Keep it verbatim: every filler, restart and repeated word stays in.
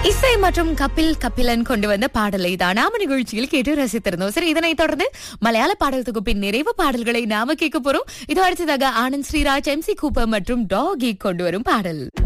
இசை மற்றும் கபில் கபிலன் கொண்டு வந்த பாடலை தான் நாம நிகழ்ச்சியில் கேட்டு ரசித்திருந்தோம். சரி, இதனை தொடர்ந்து மலையாள பாடல் தொகுப்பின் நிறைவு பாடல்களை நாம கேட்க போறோம். இது அடுத்ததாக Anand Sriraj, M C Cooper மற்றும் டாகி கொண்டு வரும் பாடல்.